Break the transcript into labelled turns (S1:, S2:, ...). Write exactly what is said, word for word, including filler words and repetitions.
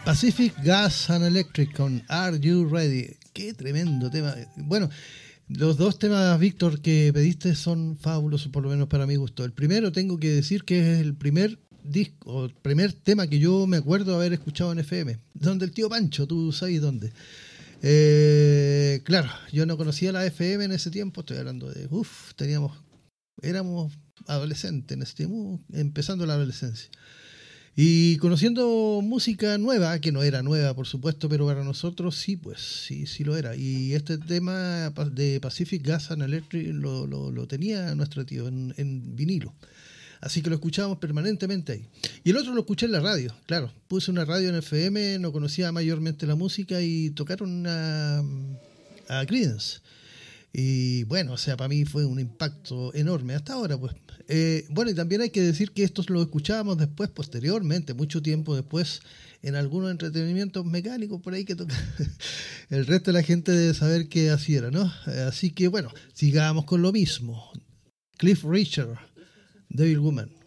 S1: Pacific Gas and Electric con Are You Ready? Qué tremendo tema. Bueno, los dos temas, Víctor, que pediste son fabulosos, por lo menos para mi gusto. El primero tengo que decir que es el primer disco, el primer tema que yo me acuerdo haber escuchado en F M. Donde el tío Pancho, tú sabes dónde. Eh, claro, yo no conocía la F M en ese tiempo, estoy hablando de, uff, teníamos, éramos adolescentes en ese tiempo, empezando la adolescencia. Y conociendo música nueva, que no era nueva por supuesto, pero para nosotros sí, pues sí, sí lo era. Y este tema de Pacific Gas and Electric lo, lo, lo tenía nuestro tío en, en vinilo. Así que lo escuchábamos permanentemente ahí. Y el otro lo escuché en la radio, claro. Puse una radio en F M, no conocía mayormente la música y tocaron a, a Creedence. Y bueno, o sea, para mí fue un impacto enorme hasta ahora, pues. Eh, bueno, y también hay que decir que estos lo escuchábamos después, posteriormente, mucho tiempo después, en algunos entretenimientos mecánicos por ahí que toca. El resto de la gente debe saber qué así era, ¿no? Así que bueno, sigamos con lo mismo. Cliff Richard, Devil Woman.